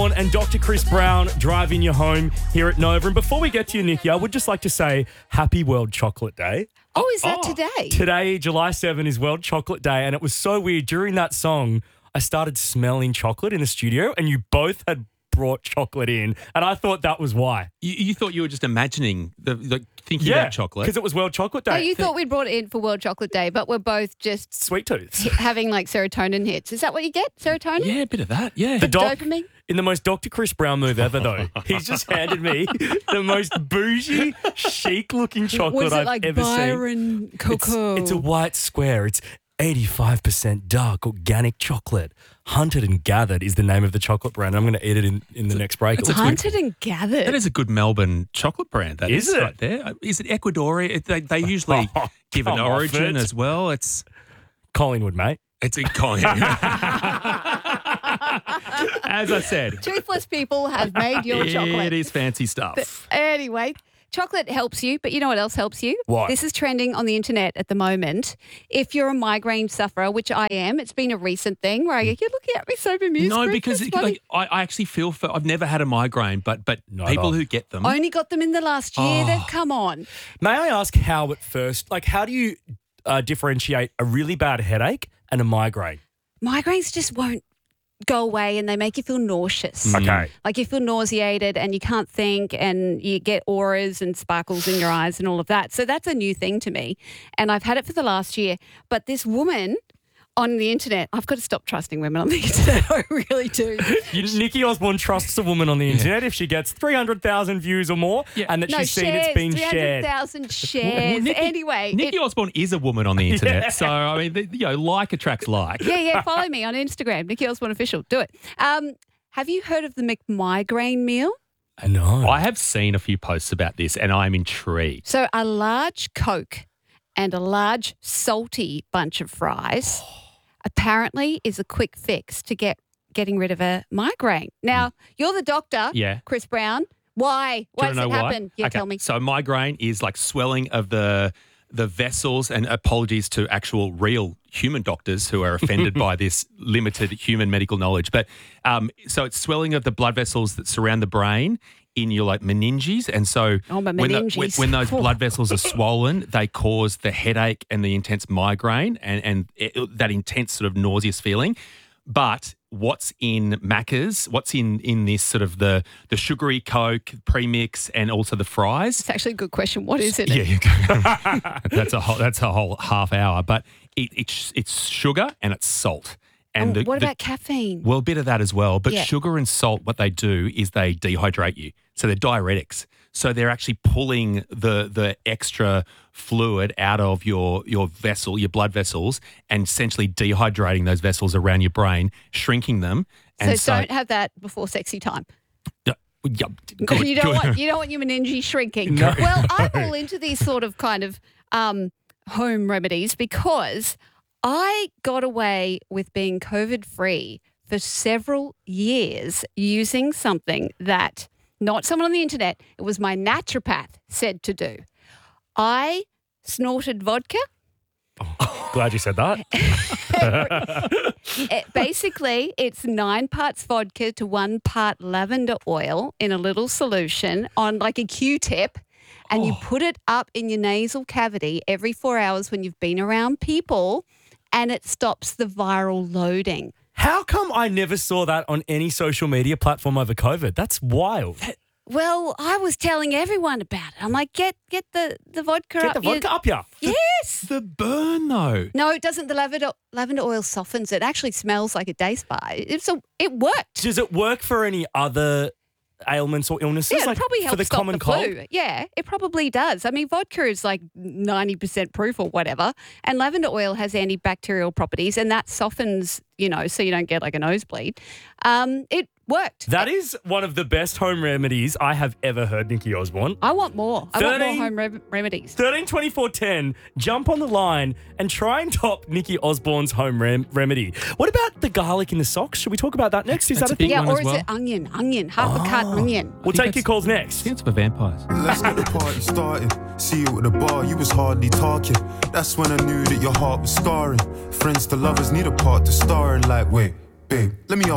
Osborne and Dr. Chris Brown driving you home here at Nova. And before we get to you, Nikki, I would just like to say Happy World Chocolate Day. Oh, is that today? Today, July 7 is World Chocolate Day, and it was so weird. During that song, I started smelling chocolate in the studio, and you both had brought chocolate in, and I thought that was why. You thought you were just imagining, thinking about chocolate. because it was World Chocolate Day. So you thought we'd brought it in for World Chocolate Day, but we're both just Sweet tooth. having like serotonin hits. Is that what you get? Serotonin? Yeah, a bit of that, yeah. The doc, Dopamine? in the most Dr. Chris Brown move ever, though, he's just handed me the most bougie, chic-looking chocolate Was it I've like ever seen. Byron Cocoa? It's a white square. It's 85% dark organic chocolate. Hunted and Gathered is the name of the chocolate brand. I'm going to eat it in the next break. It's a Hunted and Gathered. That is a good Melbourne chocolate brand. That Is is it? right there. Is it Ecuadorian? They usually give an come off origin it. as well. It's Collingwood, mate. a As I said, Toothless people have made your chocolate. it is fancy stuff. Anyway, chocolate helps you, but you know what else helps you? What? This is trending on the internet at the moment. If you're a migraine sufferer, which I am, it's been a recent thing where I go, you're looking at me so bemused. No, Chris, because it's funny. I actually feel for. I've never had a migraine, but Neither. people who get them. Only got them in the last year. They've come on. May I ask how at first, how do you differentiate a really bad headache and a migraine? Migraines just won't go away and they make you feel nauseous. Okay. Like you feel nauseated and you can't think and you get auras and sparkles in your eyes and all of that. So that's a new thing to me. And I've had it for the last year. But this woman on the internet, I've got to stop trusting women on the internet. I really do. Nikki Osborne trusts a woman on the internet if she gets 300,000 views or more and that No, she's seen shares, it's been shared. 300,000 shares. Anyway. Nikki Osborne is a woman on the internet, so I mean, like attracts like. Yeah, follow me on Instagram, Nikki Osborne Official. Do it. Have you heard of the McMigraine meal? No. I have seen a few posts about this, and I'm intrigued. So a large Coke and a large salty bunch of fries apparently is a quick fix to getting rid of a migraine. Now, you're the doctor, Yeah. Chris Brown. Why? Why Do does you it know happen? Yeah, Okay, tell me. So migraine is like swelling of the vessels, and apologies to actual real human doctors who are offended by this limited human medical knowledge. But so it's swelling of the blood vessels that surround the brain in your meninges. And so Oh, my when, meninges. when those blood vessels are swollen, they cause the headache and the intense migraine and that intense sort of nauseous feeling. But what's in Macca's, what's in this sort of the sugary Coke premix and also the fries? It's actually a good question. What is it? Yeah, that's a whole half hour. But it's sugar and it's salt. And What about caffeine? Well, a bit of that as well. But Yeah. sugar and salt, what they do is they dehydrate you. So they're diuretics. So they're actually pulling the extra fluid out of your vessel, your blood vessels, and essentially dehydrating those vessels around your brain, shrinking them. And So don't have that before sexy time. Yeah, good, you don't good. want your meninges shrinking. No. Well, I'm all into these sort of kind of home remedies because I got away with being COVID-free for several years using something that not someone on the internet, it was my naturopath said to do. I snorted vodka. Glad you said that. Basically, it's 9 parts vodka to 1 part lavender oil in a little solution on like a Q-tip, and you put it up in your nasal cavity every 4 hours when you've been around people, and it stops the viral loading. How come I never saw that on any social media platform over COVID? That's wild. Well, I was telling everyone about it. I'm like, get the vodka Get up. the vodka up ya. Yes. The burn, though. No, it doesn't. The lavender oil softens. It actually smells like a day spa. It worked. Does it work for any other ailments or illnesses? Yeah, it probably helps for the stop common the cold? flu. Yeah, it probably does. I mean, vodka is like 90% proof or whatever, and lavender oil has antibacterial properties, and that softens, so you don't get like a nosebleed. It worked. That is one of the best home remedies I have ever heard, Nikki Osborne. I want more. I want more 13 home remedies. 13 24 10, jump on the line and try and top Nikki Osborne's home remedy. What about the garlic in the socks? Should we talk about that next? Is That's that a a big thing? one or as is well. it onion, half a cut onion? We'll take your calls next. I think it's for vampires. Let's get the party started. See you at the bar, you was hardly talking. That's when I knew that your heart was scarring. Friends to lovers need a part to star in. Like, wait, babe, let me